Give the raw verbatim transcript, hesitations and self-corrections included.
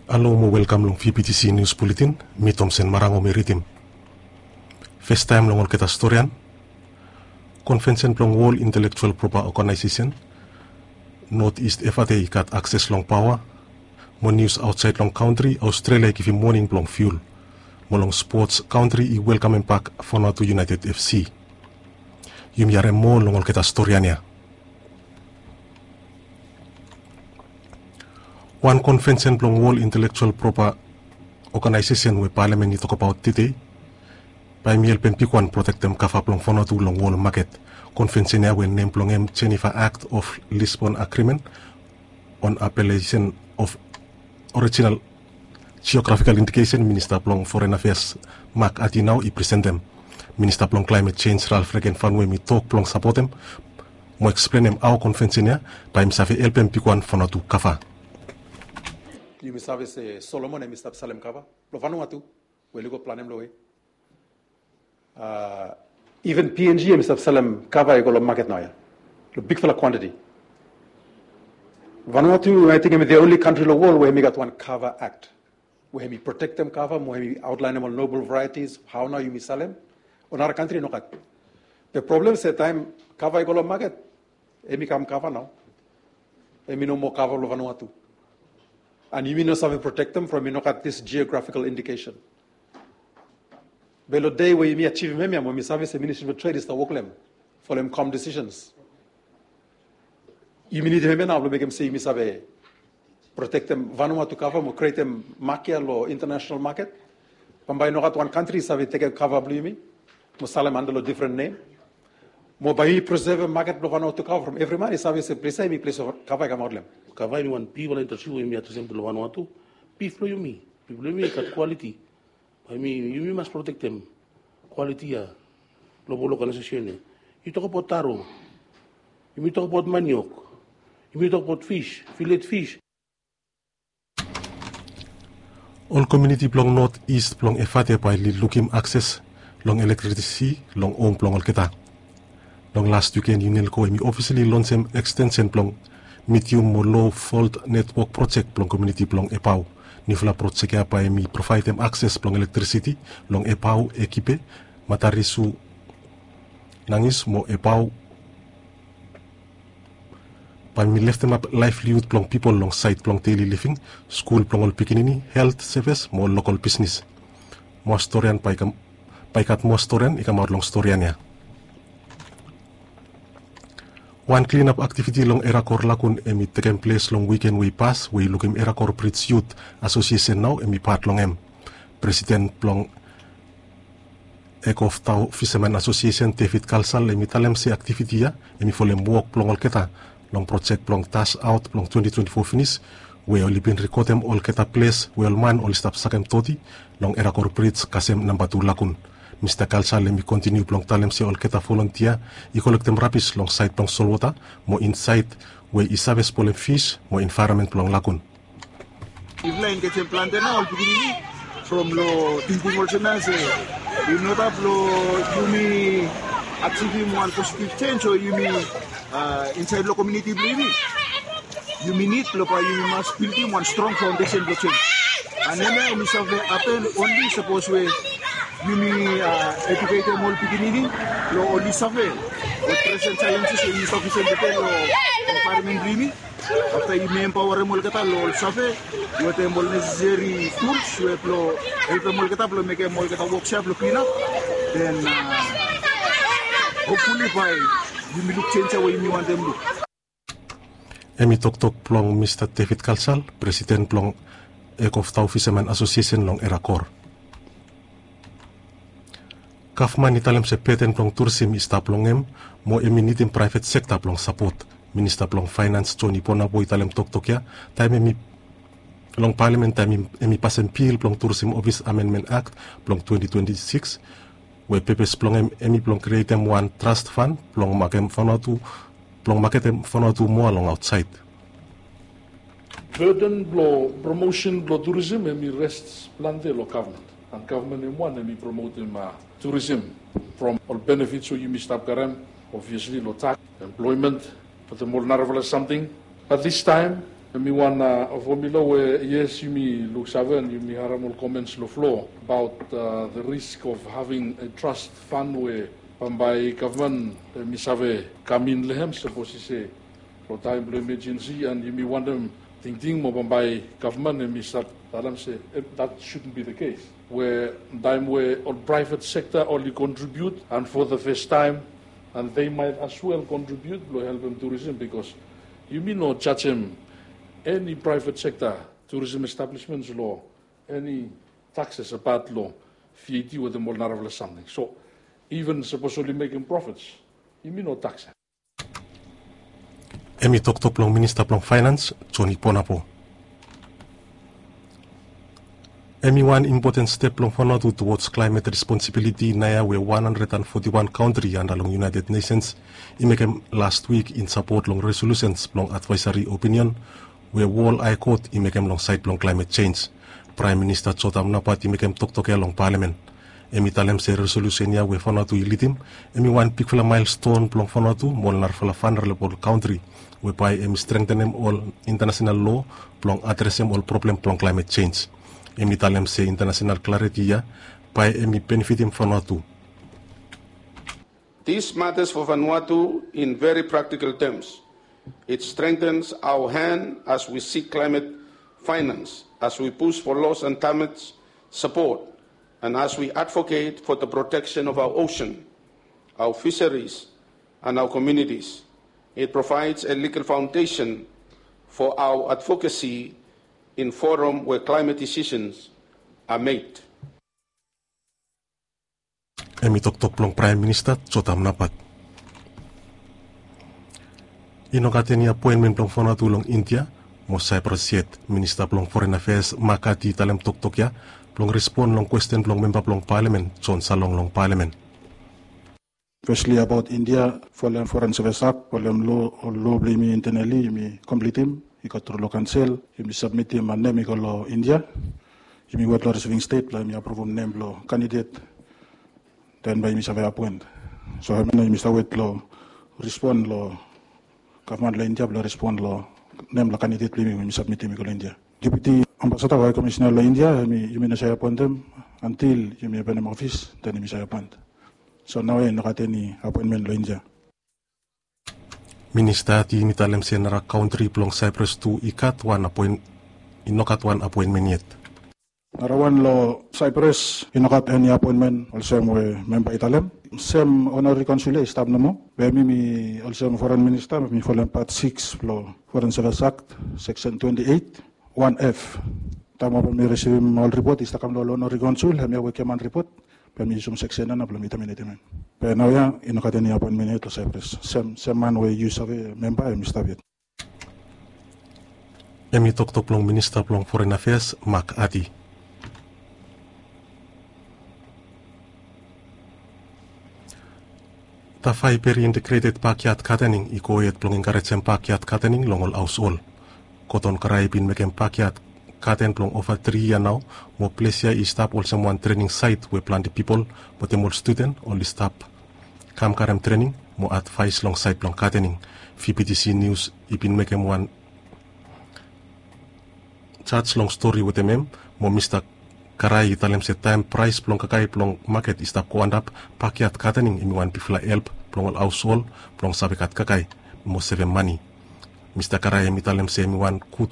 Alo mo welcome long V P T C News Bulletin, mi Thompson Marango Meritim. First time long kita storyan, Convention plong World Intellectual Property Organization, Northeast F A T kat access long power, mo news outside long country, Australia kifi morning plong fuel, mo long sports country i welcome back for to United F C. Yum yare mo long kita storyan ya. One convention plong World Intellectual Property Organization we parliament ni talk about today. By mi helpen pikwan protect them kafa plong fono tu long world market. Convention ya we name plong em Geneva Act of Lisbon Agreement on appellation of original geographical indication. Minister plong Foreign Affairs Mark Atinau i present them. Minister plong Climate Change Ralph Regenfanwe mi talk plong support them. Mo explain them our convention ya. By mi safe helpen pikwan fono tu kafa. You must have a Solomon and Mister Salem Kava. Lo Vanuatu, we go plan him low. Uh, even P N G and Mister Salem Kava, I go to market now. The big fella quantity. Vanuatu, I think I'm the only country in the world where we got one Kava Act. Where we protect them Kava, where we outline them on noble varieties, how now you miss Salem. Another country, no cut. The problem is that time Kava, I go to market. Emi come Kava now. Emi no more Kava lo Vanuatu. And you know something protect them from you know at this geographical indication. Belo day where you may achieve memia when we service the Ministry of Trade is the work them for them calm decisions. You need them now to make them say you may protect them Vanuatu cover or create them market or international market. But by no at one country have take a cover blue me, Musalem under a different name. Mo by preserve a market of Vanuatu cover from every man is service a place me place of cover them. Kavai ni wan pi wala interview mi atu sempre lo Vanuatu pi flo yumi pi flo yumi kat quality I mean you must protect them quality ya lo bolo organization you talk about taro you talk about maniok you talk about fish fillet fish. All community plong north east plong efate pa li looking access long electricity long om plong al kita long last weekend you nil ko mi officially launch em extension plong Medium mo low fault network project plong community plong epaw. Nifla project ya pa mi provide them access plong electricity long epaw ekipe matarisu nangis mo epaw pa mi left them up livelihood plong people long site plong daily living school plong ol pikinini health service mo local business mo storyan pa ikam pa ikat mo storyan ikamar long storyan ya. One cleanup activity long Erakor lakun emi taken place long weekend we pass we looking Erakor Brits Youth Association now emi part long em President plong Ekof Tau Fisherman Association David Kalsal emi talem si activity ya emi folem walk plong ol keta long project plong task out plong twenty twenty-four finish we only been record em ol keta place we ol man ol stop sakem toti long Erakor Brits kasem number two lakun. Mister Kalsal lemi continue plong talem si ol keta volunteer i collect them rapis long site plong solwata mo inside we i service polem fish mo environment plong lakun. Iflain ke plante na ol pigini from lo tinting ordinance you know that lo yumi achieving one positive change or yumi uh, inside lo community believe you need lo pa you must building one strong foundation to change and then we have happen only suppose we Yumi uh, educated more beginning, lo only survey. What present challenges in sufficient detail lo environment dreaming. After you empower more kata lo survey, what the more necessary tools, what lo help more kata lo make more kata workshop lo clean up. Then uh, hopefully by you look change away you want them look. Emi tok tok plong Mister David Kalsal, President plong Ekof Tau Fisherman Association long Erakor. Kafman ni talem se peten plong tourism ista plongem mo eminitim private sector plong support. Minister plong finance Tony Pona boy talem tok tok ya time emi long parliament time emi pass and peel plong tourism office amendment act plong twenty twenty-six we pepes plongem emi plong create em one trust fund plong makem fonatu plong maketem fonatu mo along outside. Burden blo promotion blo tourism emi rests plante lo government and government in one emi promote em uh, tourism from all benefits so you missed up garam obviously lo tax employment but the more narrow something but this time Mi wan of Omilo, yes, you me look seven, you me haramul comments lo floor about uh, the risk of having a trust fund where by government mi save kamin lehem suppose say for time emergency and you me want them think think mo by government and mi sab dalam say that shouldn't be the case where time where all private sector only contribute and for the first time and they might as well contribute to help them tourism because you mean no judge him any private sector tourism establishments law any taxes about law V A T with the Molnarvel or something so even supposedly making profits you mean no tax Emi tok tok long Minister plong Finance Johnny Ponapo Emi one important step long Fonatu towards climate responsibility naya we one hundred forty-one country and along United Nations imekem last week in support long resolutions long advisory opinion we wall I quote imekem long side long climate change Prime Minister Chotam Napat imekem tok tok long Parliament Emi talem se resolution ya we Fonatu ilitim Emi one pick fala milestone plong Fonatu molnar fala vulnerable country whereby emi strengthen all international law plong address all problem plong climate change Emi talem se international clarity ya by emi benefiting Vanuatu. This matters for Vanuatu in very practical terms. It strengthens our hand as we seek climate finance, as we push for loss and damage support, and as we advocate for the protection of our ocean, our fisheries, and our communities. It provides a legal foundation for our advocacy in forum where climate decisions are made. Emi tok tok plong Prime Minister Chotam Napat. Inokateni appointment plong Vanuatu long India, mo Cyprus yet Minister plong Foreign Affairs Makati talem tok tok ya, plong respond long question plong member plong Parliament, John Salong long Parliament. Firstly about India, following Foreign Service Act, following law law blaming internally, me complete him. Ika turlo cancel, imi submit him and name ika lo India, imi wet lo receiving state, la imi approve name lo candidate, then by imi save appoint. So I mean imi sawet lo respond lo government lo India, lo respond lo name lo candidate lo imi submit him ika lo India. Deputy Ambassador High Commissioner lo India, imi imi na say appoint them until imi open office, then imi say appoint. So now I nakateni appointment lo India. Minister ti mitalem senara country plong Cyprus to ikat one appoint inokat one appointment yet. Narawan lo Cyprus inokat any appointment also mo member italem. Sem honorary consul staff namo. Bemi mi also foreign minister mi following part six lo Foreign Service Act section twenty-eight one F. Tama pa mi receive all report istakam lo honorary consul hami awake man report. Pemi sum section na belum itamin-itamin. Pero now ya inokat any appointment yet lo Cyprus. Sem sem man we use of member mi staff yet. Emi tok tok plong Minister plong Foreign Affairs Mak Ati. Tafai peri integrated pakiat katening ikoyet plong encourage pakiat katening longol ausol. Koton karaipin mekem pakiat katen plong over three year now. Mo place ya istap also one training site we plan the people but more student only stop. Kam karem training mo advice long site plong katening. V P T C News ipin mekem one chat long story with them mo Mister Karai talem se time price plong kakai plong market istap ko andap pakiat katening imiwan pifla help plong al ausol plong sabikat kakai mo seven money Mister Karai mitalem se imiwan kut